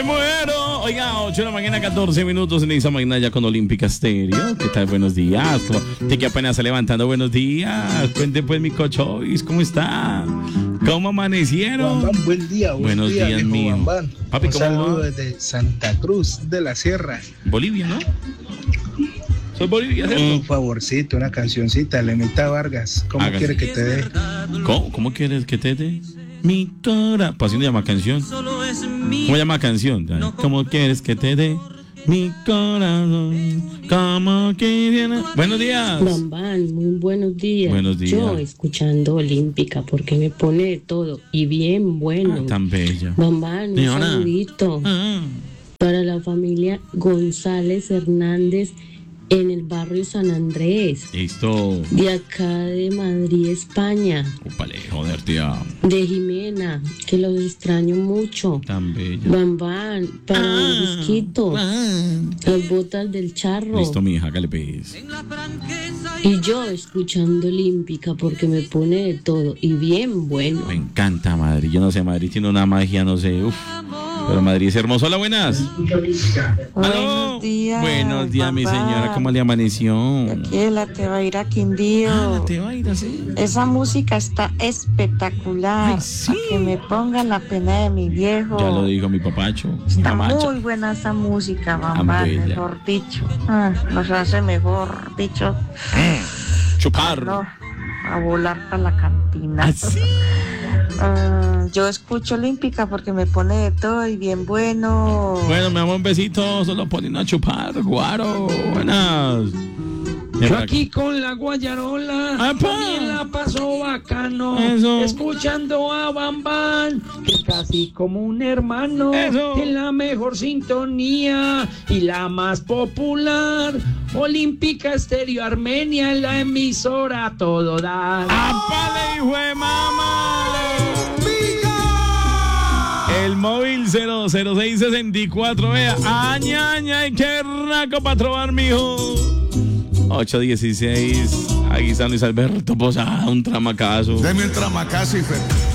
Bueno, oiga, 8 de la mañana, 14 minutos en esa mañana ya con Olímpica Estéreo. ¿Qué tal? Buenos días. Te que apenas está levantando, buenos días. Cuente pues, mi cochois, ¿cómo está? ¿Cómo amanecieron? Bambán, buen día. Buenos días, mío. Bambán. Papi, un ¿cómo saludo va? desde Santa Cruz de la Sierra. Bolivia, ¿no? Soy Bolivia, ¿cierto? Un favorcito, una cancioncita, Lenita Vargas. ¿Cómo Hágase. quiere que te dé? ¿Cómo quieres que te dé? Mi corazón. Pues así no llama canción. ¿Cómo llama canción? ¿Cómo quieres que te dé? Mi corazón. ¿Cómo quieres? Buenos días. Bambán, muy buenos días. Buenos días. Yo escuchando Olímpica porque me pone de todo y bien bueno. Ah, tan bella. Bambán, un Señora. saludito para la familia González Hernández en el barrio San Andrés, Listo. de acá de Madrid, España, Úpale, joder, tía. de Jimena, que los extraño mucho. Tan bella. Bambán, para el Risquito, las botas del charro. Listo, mi hija, hágale pues. Y yo escuchando Olímpica porque me pone de todo y bien bueno. Me encanta Madrid. Yo no sé, Madrid tiene una magia, no sé. Uf. Pero Madrid es hermoso. Hola, buenas. ¿Aló? Buenos días. Buenos días, mi Bambán. señora. ¿Cómo le amaneció? Aquí la te va a ir a Quindío. Te va a ir así. Esa música está espectacular. Ay, sí. A que me pongan la pena de mi viejo. Ya lo dijo mi papacho. Mi Está mamacho. muy buena esa música, Bambán, bella. mejor dicho. Nos hace mejor dicho. Chupar. No, a volar para la cantina. Así. Yo escucho Olímpica porque me pone de todo y bien bueno. Bueno, mi amor, un besito. Solo poniendo a chupar. Guaro. Buenas. Yo aquí con la guayarola, ¡Apa! también la paso bacano, Eso. escuchando a Bambán, que es casi como un hermano, Eso. en la mejor sintonía y la más popular, Olímpica Estéreo Armenia, en la emisora a todo dar. ¡Apale, hijo de mamá! El móvil 00664, vea. ¡Añaña! ¡Qué raco para trobar, mijo! 816, aquí San Luis Alberto Posada, un tramacazo. Deme el tramacazo y